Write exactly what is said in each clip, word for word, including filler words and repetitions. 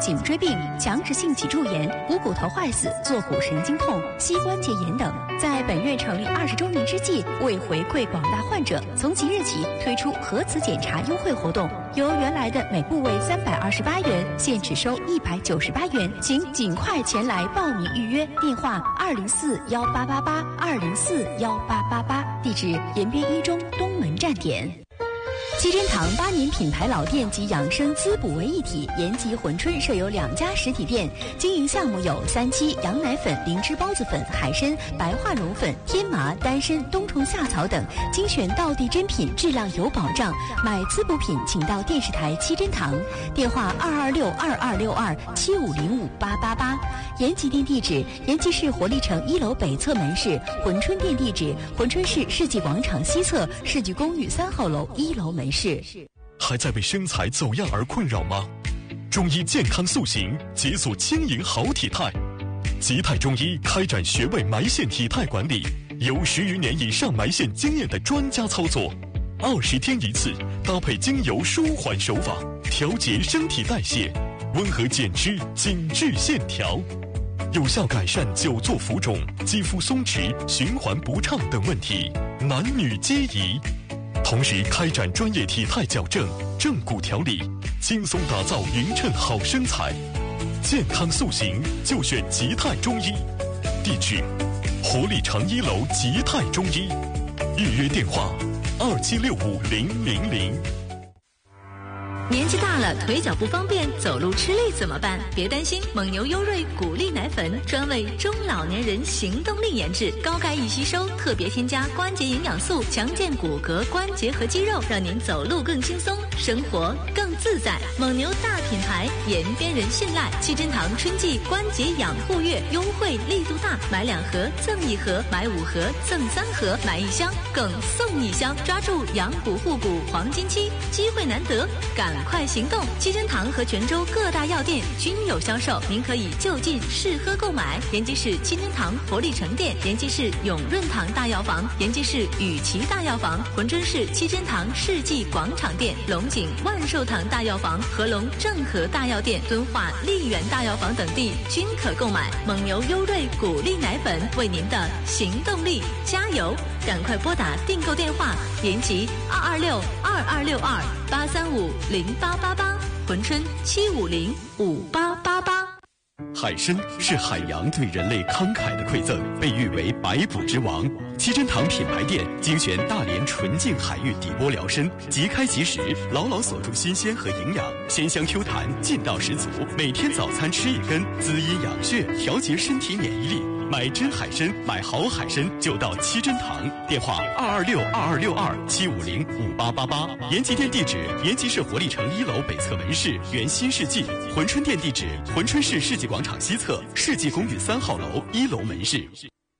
颈椎病、强直性脊柱炎、股骨头坏死、坐骨神经痛、膝关节炎等。在本院成立二十周年之际，为回馈广大患者，从即日起推出核磁检查优惠活动，由原来的每部位三百二十八元，现只收一百九十八元，请尽快前来报名预约。电话二零四幺八八八二零四幺八八八，地址延边一中东门站点。七珍堂八年品牌老店及养生滋补为一体，延吉珲春设有两家实体店，经营项目有三七羊奶粉、灵芝孢子粉、海参、白化绒粉、天麻、丹参、冬虫夏草等，精选道地珍品，质量有保障。买滋补品请到电视台七珍堂，电话二二六二二六二七五零五八八八。延吉店地址：延吉市活力城一楼北侧门市；珲春店地址：珲春市世纪广场西侧世纪公寓三号楼一楼门市。 还在为身材走样而困扰吗？中医健康塑形，解锁轻盈好体态。吉泰中医开展穴位埋线体态管理，有十余年以上埋线经验的专家操作，二十天一次，搭配精油舒缓手法，调节身体代谢，温和减脂，紧致线条，有效改善久坐浮肿、肌肤松弛、循环不畅等问题，男女皆宜。同时开展专业体态矫正、正骨调理，轻松打造匀称好身材。健康塑形就选吉泰中医，地址：活力城一楼吉泰中医，预约电话：二七六五零零零。 年纪大了，腿脚不方便，走路吃力怎么办？别担心，蒙牛优瑞骨力奶粉专为中老年人行动力研制，高钙易吸收，特别添加关节营养素，强健骨骼、关节和肌肉，让您走路更轻松，生活更自在。蒙牛大品牌，延边人信赖。七珍堂春季关节养护月优惠力度大，买两盒赠一盒，买五盒赠三盒，买一箱更送一箱，抓住养骨护骨黄金期，机会难得，赶快行动！七珍堂和泉州各大药店均有销售，您可以就近试喝购买。延吉市七珍堂活力城店、延吉市永润堂大药房、延吉市雨琦大药房、珲春市七珍堂世纪广场店、龙井万寿堂大药房、合龙正和大药店、敦化丽源大药房等地均可购买。蒙牛优瑞骨力奶粉，为您的行动力加油！赶快拨打订购电话：延吉二二六二二六二八三五零八八八，珲春七五零五八八八。 海参是海洋对人类慷慨的馈赠，被誉为百补之王。七珍堂品牌店精选大连纯净海域底波疗参，即开即食，牢牢锁住新鲜和营养，鲜香 Q 弹，劲道十足。每天早餐吃一根，滋阴养血，调节身体免疫力。买真海参，买好海参就到七珍堂，电话二二六二二六二七五零五八八八。延吉店地址：延吉市活力城一楼北侧门市原新世纪。珲春店地址：珲春市世纪广场西侧世纪公寓三号楼一楼门市。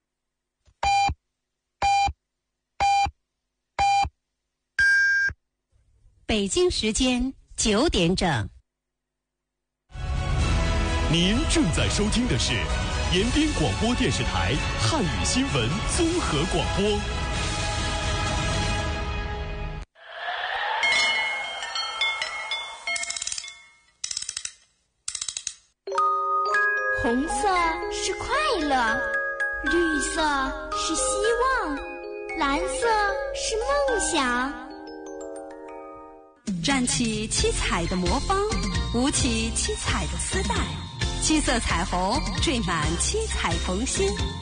北京时间九点整。 您正在收听的是延边广播电视台汉语新闻综合广播。 红色是快乐，绿色是希望，蓝色是梦想。 站起七彩的魔方，舞起七彩的丝带，七色彩虹缀满七彩缝心。